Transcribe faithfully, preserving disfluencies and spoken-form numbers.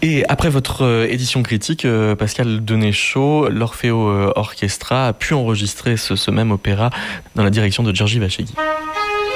Et après votre euh, édition critique, euh, Pascal Denéchaud, l'Orfeo euh, Orchestra a pu enregistrer ce, ce même opéra dans la direction de György Vasheghi.